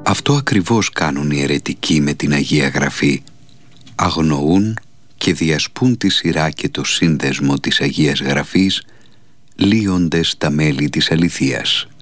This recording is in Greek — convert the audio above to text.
Αυτό ακριβώς κάνουν οι αιρετικοί με την Αγία Γραφή. Αγνοούν και διασπούν τη σειρά και το σύνδεσμο της Αγίας Γραφής, λύοντες τα μέλη της αληθείας.